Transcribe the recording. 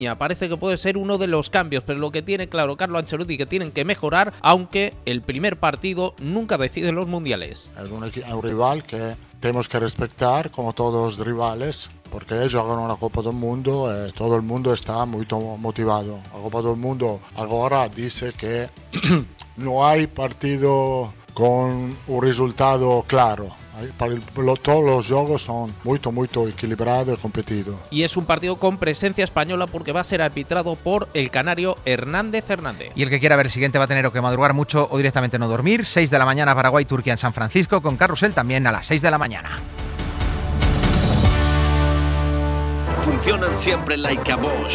Parece que puede ser uno de los cambios, pero lo que tiene claro Carlo Ancelotti que tienen que mejorar, aunque el primer partido nunca decide los mundiales. Es un rival que tenemos que respetar como todos los rivales, porque ellos juegan una Copa del Mundo y todo el mundo está muy motivado. La Copa del Mundo ahora dice que no hay partido con un resultado claro. Todos los juegos son muy equilibrados y competidos. Y es un partido con presencia española porque va a ser arbitrado por el canario Hernández Hernández. Y el que quiera ver el siguiente va a tener que madrugar mucho o directamente no dormir. 6 de la mañana Paraguay-Turquía en San Francisco, con Carrusel también a las 6 de la mañana. Funcionan siempre like a Bosch.